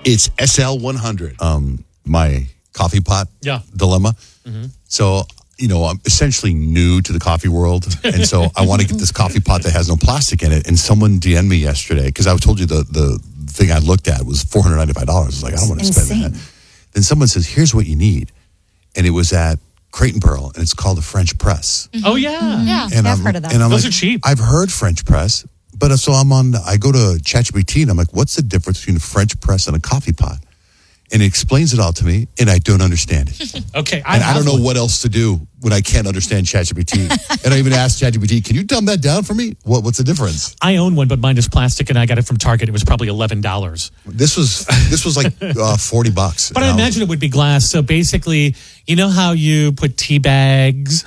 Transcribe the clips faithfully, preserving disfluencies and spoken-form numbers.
It's S L one hundred. Um, my coffee pot yeah. dilemma. Mm-hmm. So, you know, I'm essentially new to the coffee world. And so I want to get this coffee pot that has no plastic in it. And someone D M'd me yesterday because I told you the, the thing I looked at was four hundred ninety-five dollars. I was like, I don't want to spend that. Then someone says, here's what you need. And it was at Crate and Barrel, and it's called a French press. Mm-hmm. Oh, yeah. Mm-hmm. Yeah, and I've I'm, heard of that. And I'm Those like, are cheap. I've heard French press, but so I'm on, I go to ChatGPT, and I'm like, what's the difference between a French press and a coffee pot? And it explains it all to me, and I don't understand it. Okay. I and I don't know one. what else to do when I can't understand ChatGPT. And I even asked ChatGPT, can you dumb that down for me? What, what's the difference? I own one, but mine is plastic, and I got it from Target. It was probably eleven dollars. This was this was like uh, forty bucks. But I imagine it would be glass. So basically, you know how you put tea bags,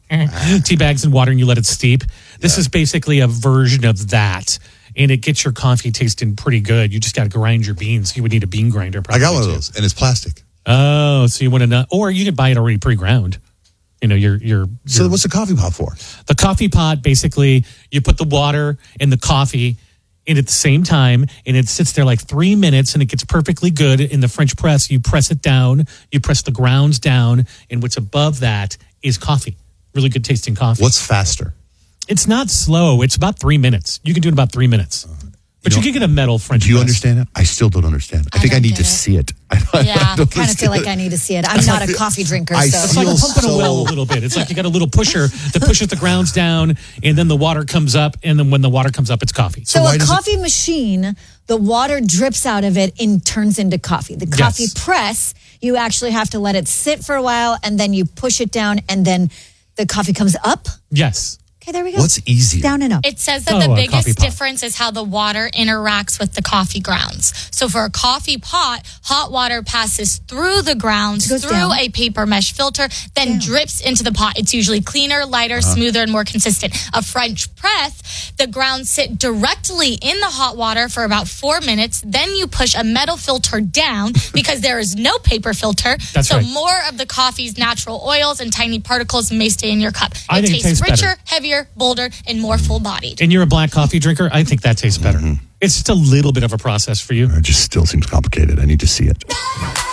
tea bags in water and you let it steep? This yeah. is basically a version of that. And it gets your coffee tasting pretty good. You just got to grind your beans. You would need a bean grinder. Probably I got one too. of those, and it's plastic. Oh, so you want to know? Or you could buy it already pre-ground. You know, your your. So what's the coffee pot for? The coffee pot, basically, you put the water and the coffee in at the same time, and it sits there like three minutes, and it gets perfectly good. In the French press, you press it down, you press the grounds down, and what's above that is coffee. Really good tasting coffee. What's faster? It's not slow. It's about three minutes. You can do it in about three minutes. Uh, but you, you can get a metal French press. Do you understand it? I still don't understand. I, I think I need to it. see it. I, yeah, I kind of feel like I need to see it. I'm not a coffee drinker, I so. It's like pumping so... a well a little bit. It's like you got a little pusher that pushes the grounds down, and then the water comes up, and then when the water comes up, it's coffee. So, so a coffee it... machine, the water drips out of it and turns into coffee. The coffee yes. press, you actually have to let it sit for a while, and then you push it down, and then the coffee comes up? Yes. Okay, there we go. What's easier? Down and up. It says that oh, the uh, biggest difference is how the water interacts with the coffee grounds. So for a coffee pot, hot water passes through the grounds, through down. a paper mesh filter, then down. drips into the pot. It's usually cleaner, lighter, uh-huh. smoother, and more consistent. A French press, the grounds sit directly in the hot water for about four minutes. Then you push a metal filter down because there is no paper filter. That's so right. more of the coffee's natural oils and tiny particles may stay in your cup. I it think tastes it tastes richer, better. heavier, bolder, and more full-bodied. And you're a black coffee drinker, I think that tastes better. Mm-hmm. It's just a little bit of a process for you. It just still seems complicated. I need to see it.